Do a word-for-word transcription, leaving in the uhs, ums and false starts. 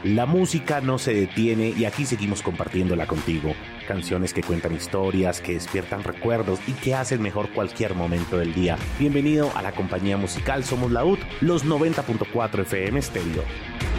La música no se detiene y aquí seguimos compartiéndola contigo. Canciones que cuentan historias, que despiertan recuerdos y que hacen mejor cualquier momento del día. Bienvenido a la compañía musical Somos la U T, los noventa punto cuatro F M Stereo.